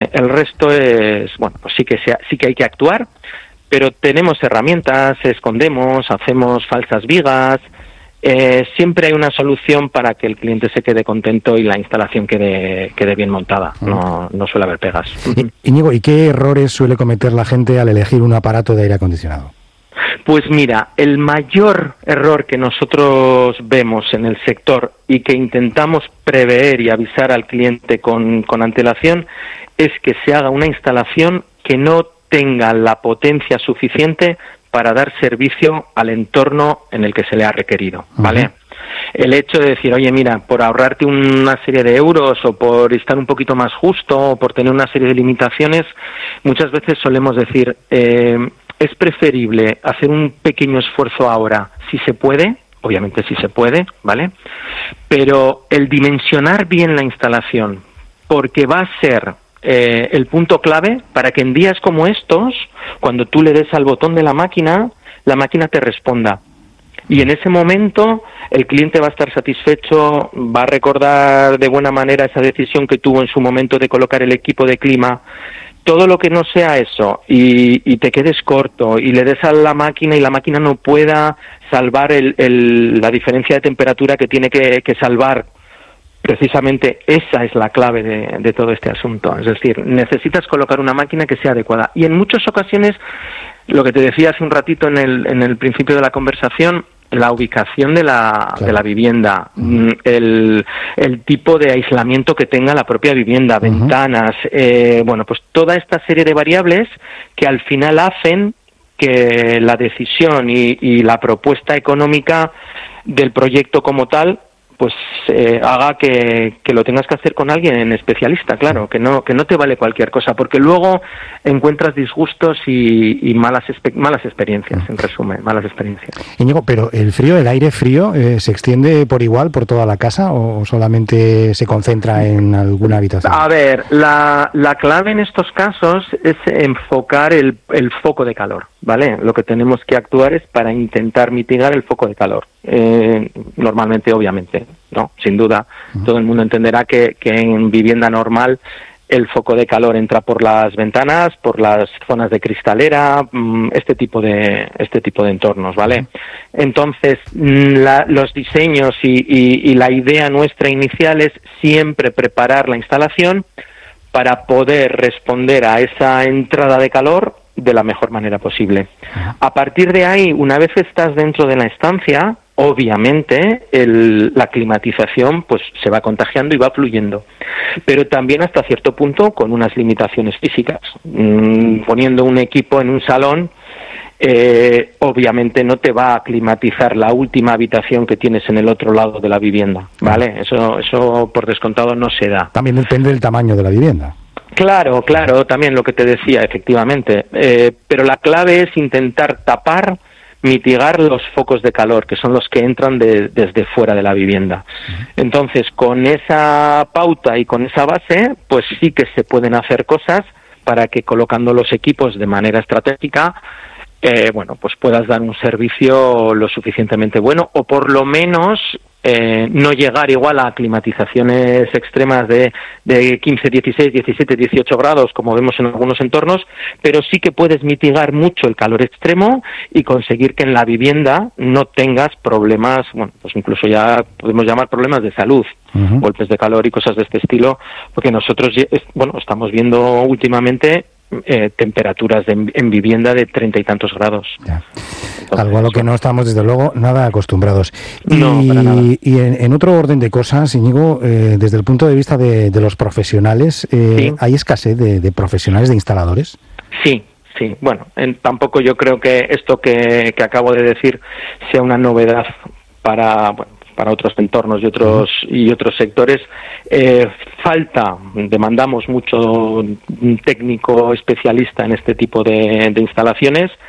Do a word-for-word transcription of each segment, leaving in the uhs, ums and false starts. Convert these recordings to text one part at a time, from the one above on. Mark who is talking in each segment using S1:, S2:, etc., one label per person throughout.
S1: el resto es, bueno, pues sí que sea, sí que hay que actuar, pero tenemos herramientas, escondemos, hacemos falsas vigas. Eh, siempre hay una solución para que el cliente se quede contento y la instalación quede, quede bien montada. No, no suele haber pegas.
S2: Íñigo, ¿y qué errores suele cometer la gente al elegir un aparato de aire acondicionado?
S1: Pues mira, el mayor error que nosotros vemos en el sector y que intentamos prever y avisar al cliente con, con antelación es que se haga una instalación que no tenga la potencia suficiente para dar servicio al entorno en el que se le ha requerido, ¿vale? Uh-huh. El hecho de decir, oye, mira, por ahorrarte una serie de euros o por estar un poquito más justo o por tener una serie de limitaciones, muchas veces solemos decir, eh, es preferible hacer un pequeño esfuerzo ahora, si se puede, obviamente si se puede, ¿vale? Pero el dimensionar bien la instalación, porque va a ser Eh, el punto clave para que en días como estos, cuando tú le des al botón de la máquina, la máquina te responda. Y en ese momento el cliente va a estar satisfecho, va a recordar de buena manera esa decisión que tuvo en su momento de colocar el equipo de clima. Todo lo que no sea eso y, y te quedes corto y le des a la máquina y la máquina no pueda salvar el, el, la diferencia de temperatura que tiene que, que salvar. Precisamente esa es la clave de, de todo este asunto. Es decir, necesitas colocar una máquina que sea adecuada. Y en muchas ocasiones, lo que te decía hace un ratito en el, en el principio de la conversación, la ubicación de la, claro. de la vivienda, uh-huh. el, el tipo de aislamiento que tenga la propia vivienda, uh-huh. ventanas, eh, bueno, pues toda esta serie de variables que al final hacen que la decisión y, y la propuesta económica del proyecto como tal pues eh, haga que, que lo tengas que hacer con alguien especialista, claro, que no que no te vale cualquier cosa, porque luego encuentras disgustos y, y malas espe- malas experiencias, en resumen, malas experiencias.
S2: Íñigo, pero ¿el frío, el aire frío, eh, se extiende por igual por toda la casa o solamente se concentra en alguna habitación?
S1: A ver, la, la clave en estos casos es enfocar el, el foco de calor, ¿vale? Lo que tenemos que actuar es para intentar mitigar el foco de calor. Eh, normalmente, obviamente, no, sin duda, uh-huh. todo el mundo entenderá que, que en vivienda normal el foco de calor entra por las ventanas, por las zonas de cristalera, este tipo de este tipo de entornos, ¿vale? Entonces, la, los diseños y, y, y la idea nuestra inicial es siempre preparar la instalación para poder responder a esa entrada de calor de la mejor manera posible. A partir de ahí, una vez estás dentro de la estancia, obviamente el, la climatización pues se va contagiando y va fluyendo, pero también hasta cierto punto con unas limitaciones físicas. Mm, poniendo un equipo en un salón, eh, obviamente no te va a climatizar la última habitación que tienes en el otro lado de la vivienda, ¿vale? Eso, eso por descontado no se da.
S2: También depende del tamaño de la vivienda.
S1: Claro, claro, también lo que te decía, efectivamente. Eh, pero la clave es intentar tapar, mitigar los focos de calor, que son los que entran de, desde fuera de la vivienda. Entonces, con esa pauta y con esa base, pues sí que se pueden hacer cosas para que colocando los equipos de manera estratégica, eh, bueno, pues puedas dar un servicio lo suficientemente bueno, o por lo menos eh, no llegar igual a climatizaciones extremas de, de quince, dieciséis, diecisiete, dieciocho grados, como vemos en algunos entornos, pero sí que puedes mitigar mucho el calor extremo y conseguir que en la vivienda no tengas problemas, bueno, pues incluso ya podemos llamar problemas de salud, uh-huh. golpes de calor y cosas de este estilo, porque nosotros, bueno, estamos viendo últimamente Eh, temperaturas de, en vivienda de treinta y tantos grados.
S2: Ya. Entonces, algo a lo que no estamos, desde luego, nada acostumbrados. Y,
S1: no, para nada.
S2: y en, en otro orden de cosas, Íñigo, eh, desde el punto de vista de, de los profesionales, eh, ¿sí? ¿hay escasez de, de profesionales, de instaladores?
S1: Sí, sí. Bueno, en, tampoco yo creo que esto que, que acabo de decir sea una novedad para... Bueno, para otros entornos y otros y otros sectores. Eh, falta, demandamos mucho un técnico especialista en este tipo de, de instalaciones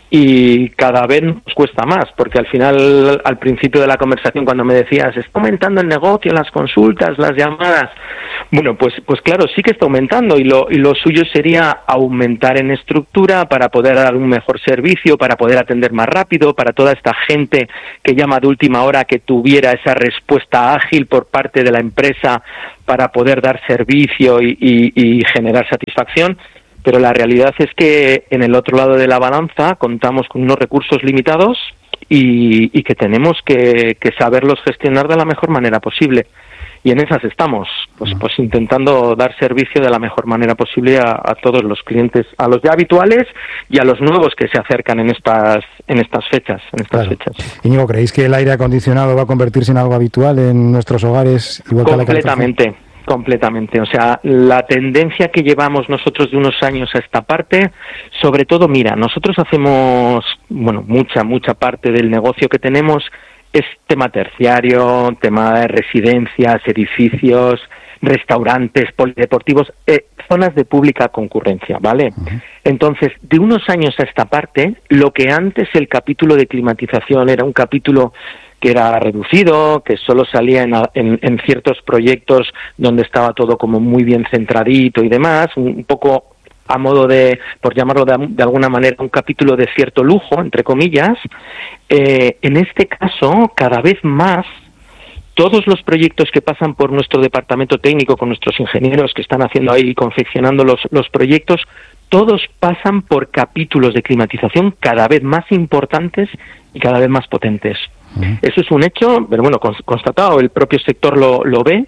S1: y cada vez nos cuesta más, porque al final, al principio de la conversación, cuando me decías, está aumentando el negocio, las consultas, las llamadas, bueno, pues pues claro, sí que está aumentando, y lo, y lo suyo sería aumentar en estructura para poder dar un mejor servicio, para poder atender más rápido, para toda esta gente que llama de última hora, que tuviera esa respuesta ágil por parte de la empresa para poder dar servicio y, y, y generar satisfacción. Pero la realidad es que en el otro lado de la balanza contamos con unos recursos limitados y, y que tenemos que, que saberlos gestionar de la mejor manera posible. Y en esas estamos, pues, pues intentando dar servicio de la mejor manera posible a, a todos los clientes, a los ya habituales y a los nuevos que se acercan en estas en estas fechas. En estas
S2: claro.
S1: fechas.
S2: Íñigo, ¿creéis que el aire acondicionado va a convertirse en algo habitual en nuestros hogares? Igual que
S1: Completamente. La Completamente, o sea, la tendencia que llevamos nosotros de unos años a esta parte, sobre todo, mira, nosotros hacemos, bueno, mucha, mucha parte del negocio que tenemos es tema terciario, tema de residencias, edificios, restaurantes, polideportivos, eh, zonas de pública concurrencia, ¿vale? Uh-huh. Entonces, de unos años a esta parte, lo que antes el capítulo de climatización era un capítulo que era reducido, que solo salía en, en, en ciertos proyectos donde estaba todo como muy bien centradito y demás, un, un poco a modo de, por llamarlo de, de alguna manera, un capítulo de cierto lujo, entre comillas. Eh, en este caso, cada vez más, todos los proyectos que pasan por nuestro departamento técnico, con nuestros ingenieros que están haciendo ahí, confeccionando los, los proyectos, todos pasan por capítulos de climatización cada vez más importantes y cada vez más potentes. Uh-huh. Eso es un hecho, pero bueno, constatado, el propio sector lo, lo ve,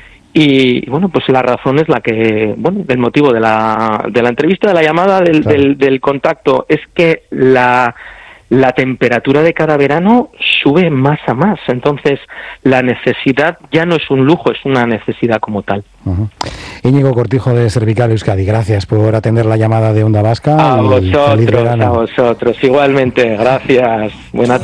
S1: y bueno, pues la razón es la que, bueno, el motivo de la, de la entrevista, de la llamada, del, claro. del, del contacto, es que la... la temperatura de cada verano sube más a más, entonces la necesidad ya no es un lujo, es una necesidad como tal.
S2: Uh-huh. Íñigo Cortijo de Servical Euskadi, gracias por atender la llamada de Onda Vasca.
S1: A vosotros, a vosotros, igualmente, gracias, buena tarde.